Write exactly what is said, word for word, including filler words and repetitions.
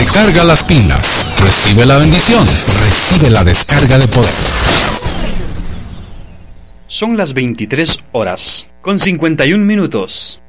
Recarga las pilas. Recibe la bendición. Recibe la descarga de poder. Son las veintitrés horas, con cincuenta y un minutos.